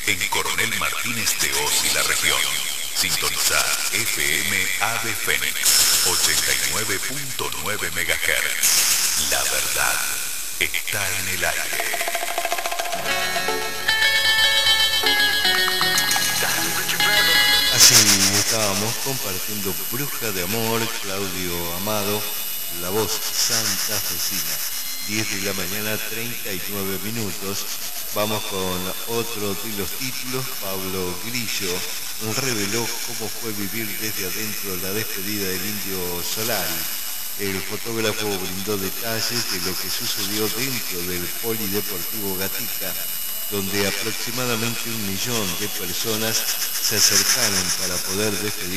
en Coronel Martínez de Oz y la región. Sintonizar FM Ave Fénix 89.9 MHz. La verdad está en el aire. Así estábamos compartiendo Bruja de Amor, Claudio Amado, la voz santafesina. 10 de la mañana, 39 minutos. Vamos con otro de los títulos. Pablo Grillo reveló cómo fue vivir desde adentro la despedida del Indio Solari. El fotógrafo brindó detalles de lo que sucedió dentro del Polideportivo Gatica, donde aproximadamente 1 millón de personas se acercaron para poder despedir